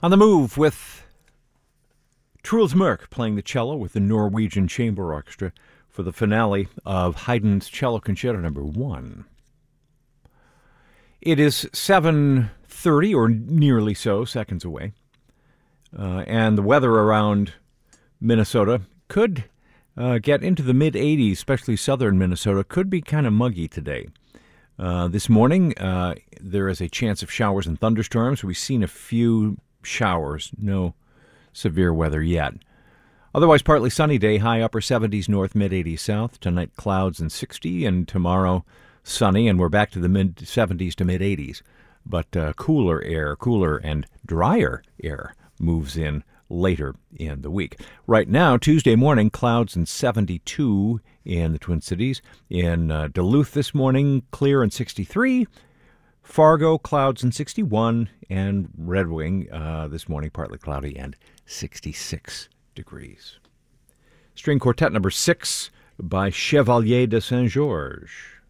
On the move with Truls Mørk playing the cello with the Norwegian Chamber Orchestra for the finale of Haydn's Cello Concerto No. 1. It is 7:30, or nearly so, seconds away, and the weather around Minnesota could get into the mid-80s, especially southern Minnesota. Could be kind of muggy today. This morning, there is a chance of showers and thunderstorms. We've seen a few showers, no severe weather yet. Otherwise, partly sunny day, high upper 70s north, mid-80s south. Tonight, clouds and 60, and tomorrow, sunny, and we're back to the mid-70s to mid-80s. But cooler and drier air moves in later in the week. Right now, Tuesday morning, clouds and 72 in the Twin Cities. In Duluth this morning, clear and 63. Fargo, clouds and 61. And Red Wing this morning, partly cloudy and 66 degrees. String Quartet No. 6 by Chevalier de Saint-Georges.